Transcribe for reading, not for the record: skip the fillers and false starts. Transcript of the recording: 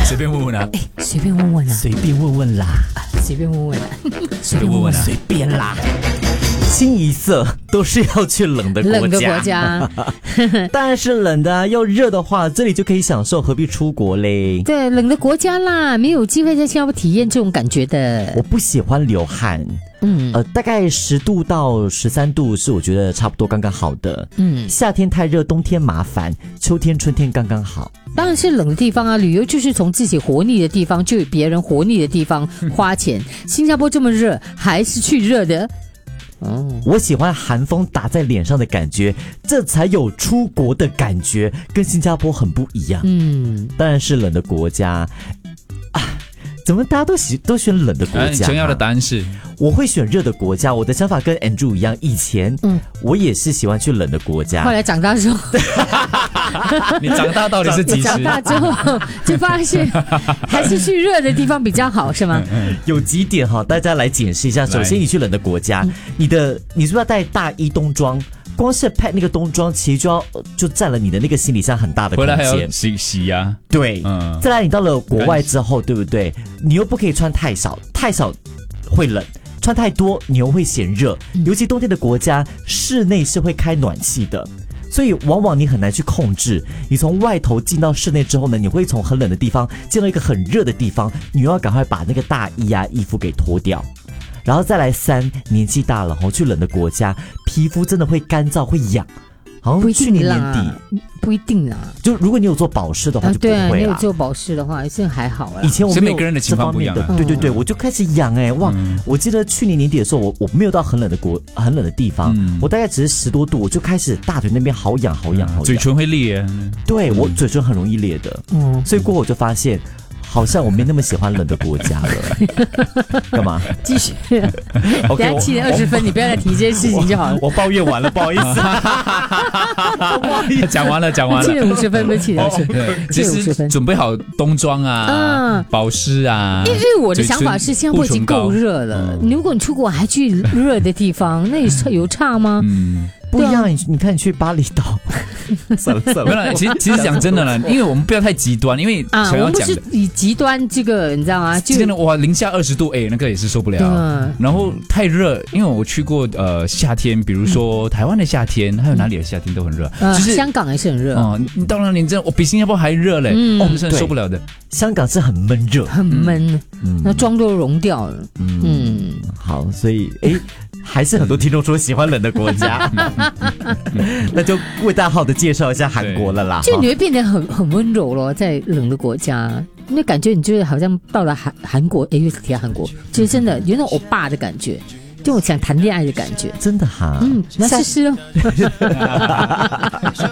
随便问问啊， 随便问问啊， 随便问问啦， 随便问问啊， 随便问问啊， 随便啦。清一色都是要去冷的国家， 冷的国家， 当然是冷的啊。要热的话，这里就可以享受，何必出国嘞？ 对，冷的国家啦，没有机会在新加坡体验这种感觉的。 我不喜欢流汗，大概10度到13度是我觉得差不多刚刚好的。夏天太热，冬天麻烦，秋天春天刚刚好。 当然是冷的地方啊，旅游就是从自己活腻的地方，就有别人活腻的地方花钱。新加坡这么热，还是去热的。 我喜欢寒风打在脸上的感觉，这才有出国的感觉，跟新加坡很不一样。当然是冷的国家啊。怎么大家都选冷的国家？ 想要的答案是， 我会选热的国家。我的想法跟 Andrew 一样，以前我也是喜欢去冷的国家。 后来长大之后， 你长大到底是几时？ 长大之后就发现还是去热的地方比较好，是吗？ 有几点哈，大家来解释一下。首先，你去冷的国家，你是不是要带大衣冬装？光是 pack 那个冬装，其实就占了你的那个行李箱很大的空间。 回来还要洗呀。 对，再来你到了国外之后，对不对？你又不可以穿太少，太少会冷。穿太多你又会嫌热，尤其冬天的国家，室内是会开暖气的，所以往往你很难去控制。你从外头进到室内之后呢，你会从很冷的地方进到一个很热的地方，你又要赶快把那个大衣啊衣服给脱掉。然后再来3，年纪大了去冷的国家，皮肤真的会干燥会痒。好像去年年底不一定啦， 就如果你有做保湿的话就不会啦。 对，你有做保湿的话是还好啦。 以前我没有每个人的情况不一样。 对，我就开始痒哇！我记得去年年底的时候，我没有到很冷的地方，我大概只是10多度，我就开始大腿那边好痒， 嘴唇会裂。 对，我嘴唇很容易裂的。所以过后我就发现。好像我没那么喜欢冷的国家了。干嘛？ 继续。等下7点20分，你不要再提这件事情就好了。 我抱怨完了，不好意思。 讲完了。 7点50分，不是7点20分。 对，其实准备好冬装啊，保湿啊。 因为我的想法是，新加坡已经够热了，如果你出国还去热的地方，那有差吗？ 不一样，你看你去巴厘岛，算了， 没有。其实讲真的啦，因为我们不要太极端，因为想要讲的， 我们不是以极端这个，你知道吗？ 真的哇，零下20度，那个也是受不了。然后太热，因为我去过夏天，比如说台湾的夏天，还有哪里的夏天都很热， 就是香港还是很热。 你到那里真的，我比新加坡还热嘞，我们真的受不了的。 香港是很闷热， 很闷，那妆都融掉了。 好，所以还是很多听众说喜欢冷的国家，那就为大家好的介绍一下韩国了啦。 就你会变得很温柔咯，在冷的国家，那感觉你就是好像到了韩国，又是提到韩国，就是真的有那种欧巴的感觉，就我想谈恋爱的感觉， 真的哈。 那试试哦。